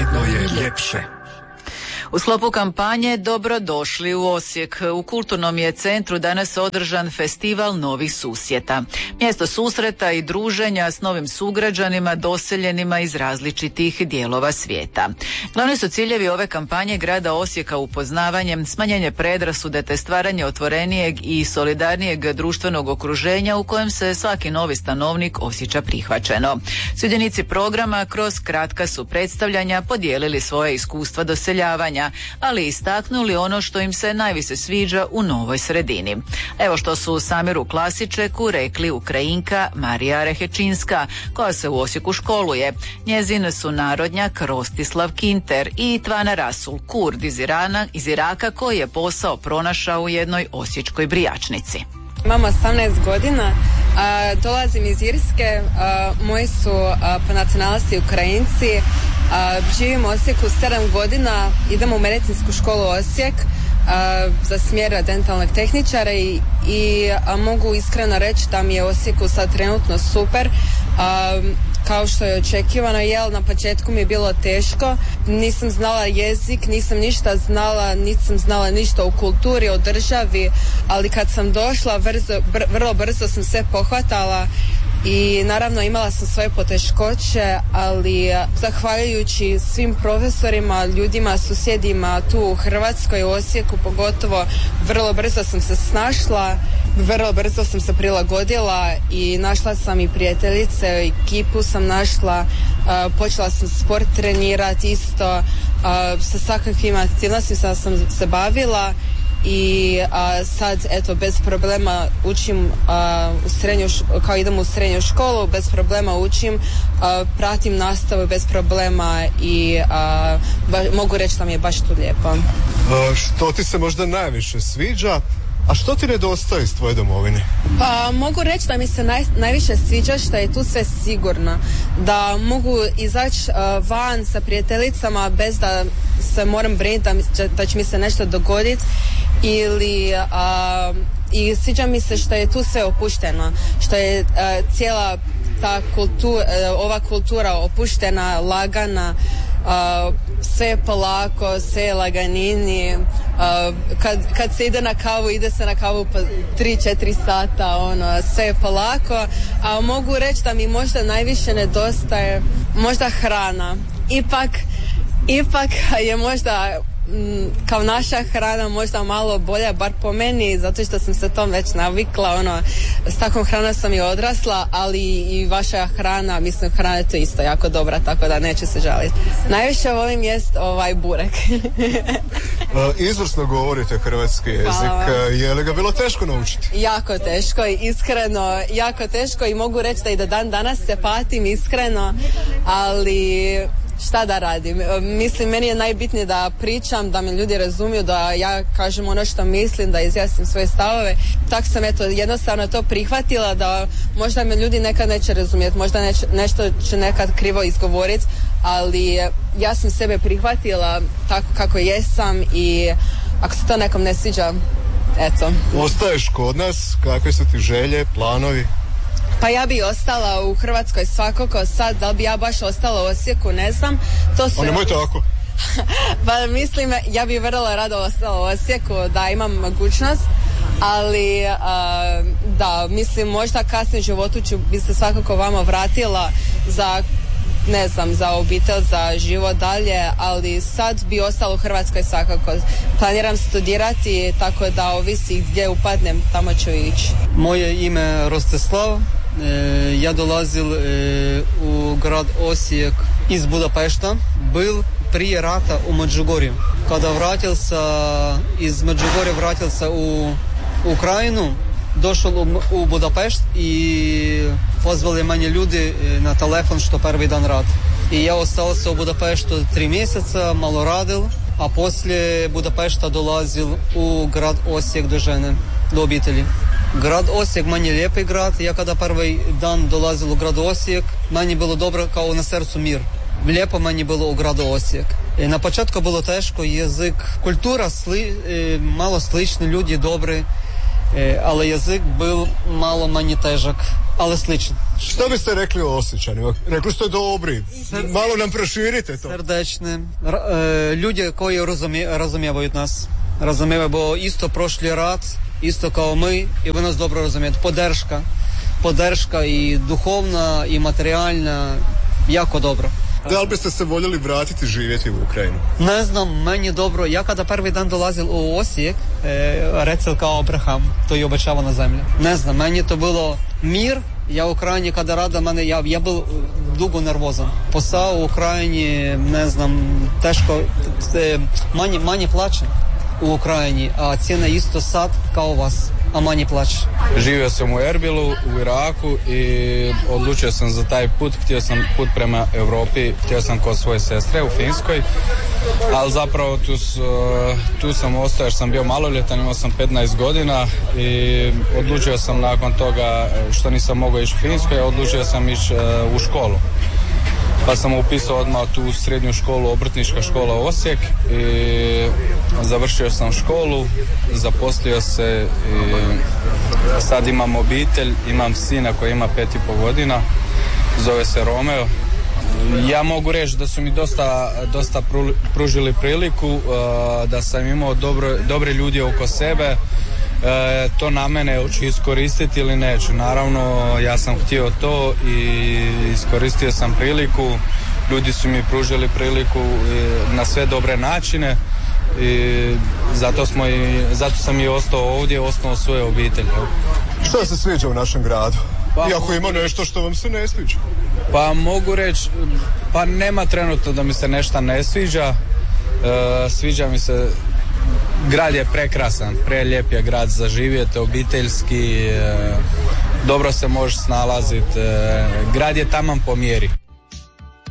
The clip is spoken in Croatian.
Zajedno je ljepše. U sklopu kampanje Dobrodošli u Osijek. U Kulturnom je centru danas održan festival novih susjeta. Mjesto susreta i druženja s novim sugrađanima doseljenima iz različitih dijelova svijeta. Glavni su ciljevi ove kampanje grada Osijeka upoznavanjem, smanjenje predrasude te stvaranje otvorenijeg i solidarnijeg društvenog okruženja u kojem se svaki novi stanovnik osjeća prihvaćeno. Sudionici programa kroz kratka su predstavljanja podijelili svoje iskustva doseljavanja, ali istaknuli ono što im se najviše sviđa u novoj sredini. Evo što su Samiru Klasičeku rekli Ukrajinka Marija Rehečinska, koja se u Osijeku školuje, njezin sunarodnjak Rostislav Kinter i Tvana Rasul Kurd iz Iraka, koji je posao pronašao u jednoj osječkoj brijačnici. Imam 18 godina, dolazim iz Irske, moji su po nacionalnosti Ukrajinci, živim u Osijeku 7 godina, idem u medicinsku školu Osijek za smjer dentalnog tehničara i mogu iskreno reći da mi je u Osijeku sad trenutno super. Kao što je očekivano, na početku mi je bilo teško, nisam znala jezik, nisam ništa znala, nisam znala ništa o kulturi, o državi, ali kad sam došla, vrlo brzo sam sve pohvatala i naravno imala sam svoje poteškoće, ali zahvaljujući svim profesorima, ljudima, susjedima tu u Hrvatskoj, u Osijeku pogotovo, vrlo brzo sam se snašla, vrlo brzo sam se prilagodila i našla sam i prijateljice, ekipu sam našla, počela sam sport trenirati isto, sa svakakvim aktivnostima sam se bavila i sad eto bez problema učim kao idem u srednju školu, bez problema učim, pratim nastavu bez problema i mogu reći da mi je baš tu lijepo. Što ti se možda najviše sviđa, a što ti nedostaje iz tvoje domovine? Pa mogu reći da mi se najviše sviđa što je tu sve sigurno, da mogu izaći van sa prijateljicama bez da se moram brinuti da će mi se nešto dogoditi ili i sviđa mi se što je tu sve opušteno, što je cijela ta ova kultura opuštena, lagana, sve je polako, sve je laganini, kad se ide na kavu, ide se na kavu po 3-4 sata, sve je polako, a mogu reći da mi možda najviše nedostaje možda hrana. Ipak je možda kao naša hrana možda malo bolja, bar po meni, zato što sam se tom već navikla, s takvom hranom sam i odrasla, ali i vaša hrana, mislim hrana je to isto jako dobra, tako da neću se žaliti. Najviše volim jest burek. Izvrsno govorite hrvatski jezik, je li ga bilo teško naučiti? Jako teško, iskreno, jako teško i mogu reći da i do dan danas se patim iskreno, ali šta da radim? Mislim, meni je najbitnije da pričam, da me ljudi razumiju, da ja kažem ono što mislim, da izjasnim svoje stavove. Tako sam jednostavno to prihvatila, da možda me ljudi nekad neće razumjeti, možda nešto će nekad krivo izgovoriti, ali ja sam sebe prihvatila tako kako jesam i ako se to nekom ne sviđa, eto. Ostaješ kod nas, kakve su ti želje, planovi? Pa ja bi ostala u Hrvatskoj svakako, sad da li bi ja baš ostala u Osijeku, ne znam. A nemoj tako. Pa mislim, ja bi vrlo rado ostala u Osijeku, da imam mogućnost, ali da, mislim, možda kasnije u životu bi se svakako vama vratila za obitelj, za život dalje, ali sad bi ostala u Hrvatskoj svakako. Planiram studirati, tako da ovisi gdje upadnem, tamo ću ići. Moje ime Rostislav, ja dolazil u grad Osijek iz Budapešta, bil prije rata u Međugorju. Kada iz Međugorja vratil se u Ukrajinu, došao u Budapešt i pozvali manje ljudi na telefon što prvi dan rad. I ja ostao se u Budapeštu 3 mjeseca, malo radil, a poslije Budapešta dolazil u grad Osijek do žene, do obitelji. Grad Osijek manje lijepi grad, ja kada prvi dan dolazil u grad Osijek, manje bilo dobro kao na srcu mir. Lijepo manje bilo u gradu Osijek. Na početku bilo teško, jezik, kultura malo slični, ljudi dobri, ali jezik bil malo manje težak. ali slično. Što biste rekli o Osječanima? Rekli ste dobri. Malo nam proširite to. Srdečne. Ljudi koji razumijevaju nas. Razumijevaju, bo isto prošli rat, isto kao mi, i vi nas dobro razumijete. Podrška i duhovna i materijalna, jako dobro. Da li biste se voljeli vratiti živjeti u Ukrajinu? Ne znam, meni je dobro. Ja kada prvi dan dolazil u Osijek, recel kao Abraham, to je obećavana zemlja. Ne znam, meni je to bilo mir. Ja u Ukrajini kada rada, ja bil dugo nervozan. Posao u Ukrajini, ne znam, teško, manje plaće u Ukrajini, a cijena isto sad kao vas, a manje plaće. Živio sam u Erbilu, u Iraku i odlučio sam za taj put. Htio sam put prema Europi, htio sam kod svoje sestre u Finskoj, ali zapravo tu sam ostao jer sam bio maloljetan, imao sam 15 godina i odlučio sam nakon toga što nisam mogao ići u Finskoj, odlučio sam ići u školu. Pa sam upisao odmah tu srednju školu, obrtnička škola Osijek i završio sam školu, zaposlio se i sad imam obitelj, imam sina koji ima 5,5 godina, zove se Romeo. Ja mogu reći da su mi dosta pružili priliku, da sam imao dobre ljudi oko sebe. To na mene hoću iskoristiti ili neću. Naravno, ja sam htio to i iskoristio sam priliku. Ljudi su mi pružili priliku na sve dobre načine i zato sam i ostao ovdje, osnovao svoje obitelji. Što se sviđa u našem gradu? Iako ima nešto što vam se ne sviđa? Pa mogu reći, pa nema trenutno da mi se nešto ne sviđa. Sviđa mi se. Grad je prekrasan, prelijep je grad za živjeti, obiteljski, dobro se možeš snalaziti. Grad je taman po mjeri.